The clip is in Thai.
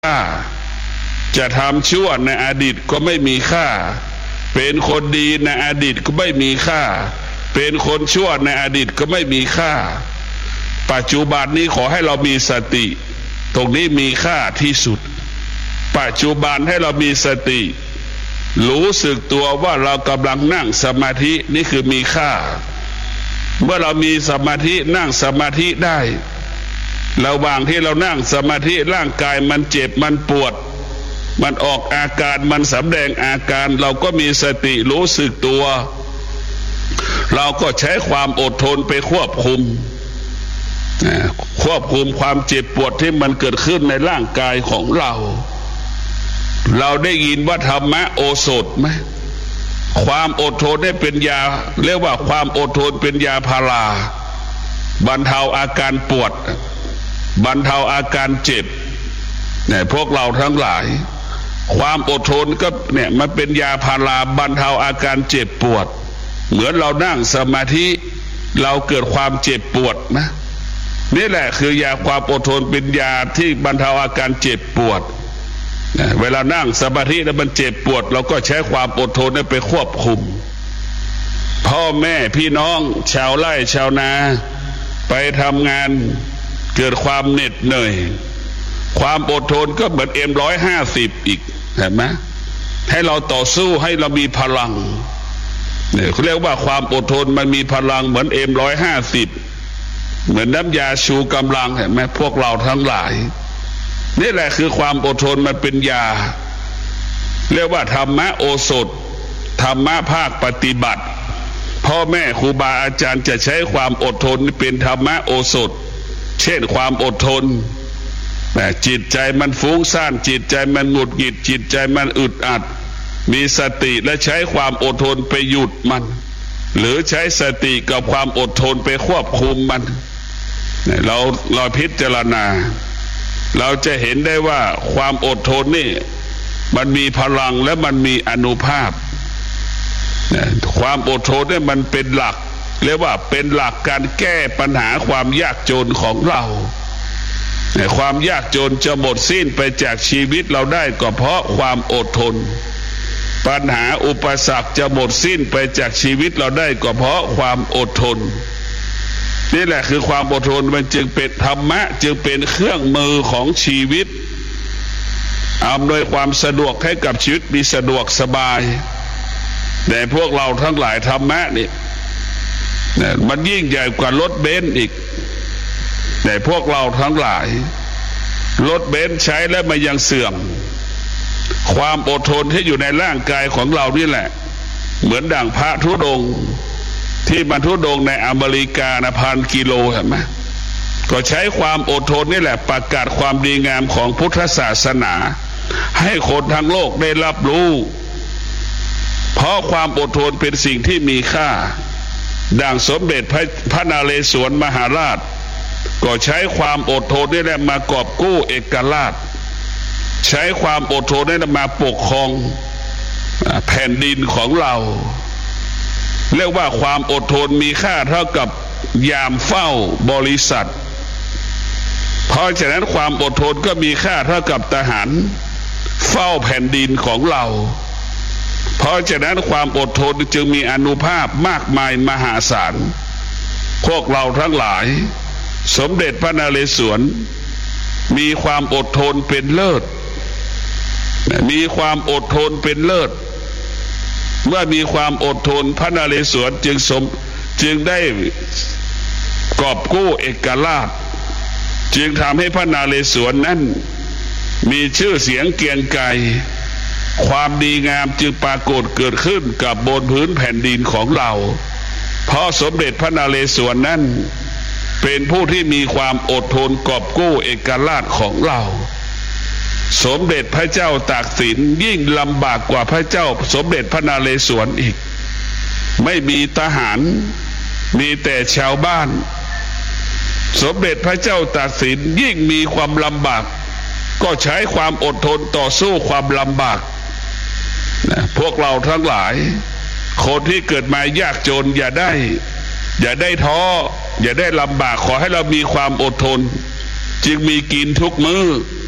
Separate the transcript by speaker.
Speaker 1: ค่าจะทำชั่วในอดีตก็ไม่มีค่าเป็นคนดีในอดีตก็ไม่มีค่าเป็นคนชั่วในอดีตก็ไม่มีค่าปัจจุบันนี้ขอให้เรามีสติตรงนี้มีค่าที่สุดปัจจุบันให้เรามีสติรู้สึกตัวว่าเรากำลังนั่งสมาธินี่คือมีค่าเมื่อเรามีสมาธินั่งสมาธิได้ระหว่างที่เรานั่งสมาธิร่างกายมันเจ็บมันปวดมันออกอาการมันสำแดงอาการเราก็มีสติรู้สึกตัวเราก็ใช้ความอดทนไปควบคุมความเจ็บปวดที่มันเกิดขึ้นในร่างกายของเราได้ยินว่าธรรมะโอสถไหมความอดทนได้เป็นยาเรียกว่าความอดทนเป็นยาพาราบรรเทาอาการปวดบรรเทาอาการเจ็บเนี่ยพวกเราทั้งหลายความอดทนก็เนี่ยมันเป็นยาพาราบรรเทาอาการเจ็บปวดเหมือนเรานั่งสมาธิเราเกิดความเจ็บปวดนะนี่แหละคือยาความอดทนเป็นยาที่บรรเทาอาการเจ็บปวดเวลานั่งสมาธิแล้วมันเจ็บปวดเราก็ใช้ความอดทนไปควบคุมพ่อแม่พี่น้องชาวไร่ชาวนาไปทำงานเกิดความเหน็ดเหนื่อยความอดทนก็เหมือนM150อีกเห็นไหมให้เราต่อสู้ให้เรามีพลังเนี่ยเขาเรียกว่าความอดทนมันมีพลังเหมือนM150เหมือนน้ำยาชูกำลังเห็นไหมพวกเราทั้งหลายนี่แหละคือความอดทนมันเป็นยาเรียกว่าธรรมะโอสถธรรมะภาคปฏิบัติพ่อแม่ครูบาอาจารย์จะใช้ความอดทนเป็นธรรมะโอสถเช่นความอดทนแต่จิตใจมันฟุ้งซ่านจิตใจมันหงุดหงิดจิตใจมันอึดอัดมีสติและใช้ความอดทนไปหยุดมันหรือใช้สติกับความอดทนไปควบคุมมันเราพิจารณาเราจะเห็นได้ว่าความอดทนนี่มันมีพลังและมันมีอานุภาพความอดทนนี่มันเป็นหลักเรียกว่าเป็นหลักการแก้ปัญหาความยากจนของเราความยากจนจะหมดสิ้นไปจากชีวิตเราได้ก็เพราะความอดทนปัญหาอุปสรรคจะหมดสิ้นไปจากชีวิตเราได้ก็เพราะความอดทนนี่แหละคือความอดทนมันจึงเป็นธรรมะจึงเป็นเครื่องมือของชีวิตอำนวยความสะดวกให้กับชีวิตมีสะดวกสบายแต่พวกเราทั้งหลายธรรมะนี่มันยิ่งใหญ่กว่ารถเบนซ์อีกแต่พวกเราทั้งหลายรถเบนซ์ใช้แล้วมันยังเสื่อมความอดทนที่อยู่ในร่างกายของเรานี่แหละเหมือนดั่งพระธุดงค์ที่บรรทุดงในอเมริกานะ1,000 กิโลเห็นไหมก็ใช้ความอดทนนี่แหละประกาศความดีงามของพุทธศาสนาให้คนทั้งโลกได้รับรู้เพราะความอดทนเป็นสิ่งที่มีค่าดังสมเด็จพระนเรศวรมหาราชก็ใช้ความอดทนนี่แหละมากอบกู้เอกราชใช้ความอดทนนี่แหละมาปกครองแผ่นดินของเราเรียกว่าความอดทนมีค่าเท่ากับยามเฝ้าบริษัทเพราะฉะนั้นความอดทนก็มีค่าเท่ากับทหารเฝ้าแผ่นดินของเราเพราะฉะนั้นความอดทนจึงมีอานุภาพมากมายมหาศาลพวกเราทั้งหลายสมเด็จพระนเรศวรมีความอดทนเป็นเลิศมีความอดทนเป็นเลิศเมื่อมีความอดทนพระนเรศวรจึงได้กอบกู้เอกราชจึงทำให้พระนเรศวรนั้นมีชื่อเสียงเกรียงไกรความดีงามจึงปรากฏเกิดขึ้นกับบนพื้นแผ่นดินของเราเพราะสมเด็จพระนเรศวรนั้นเป็นผู้ที่มีความอดทนกอบกู้เอกราชของเราสมเด็จพระเจ้าตากสินยิ่งลำบากกว่าพระเจ้าสมเด็จพระนเรศวรอีกไม่มีทหารมีแต่ชาวบ้านสมเด็จพระเจ้าตากสินยิ่งมีความลำบากก็ใช้ความอดทนต่อสู้ความลำบากพวกเราทั้งหลายคนที่เกิดมายากจนอย่าได้ท้ออย่าได้ลำบากขอให้เรามีความอดทนจึงมีกินทุกมื้อ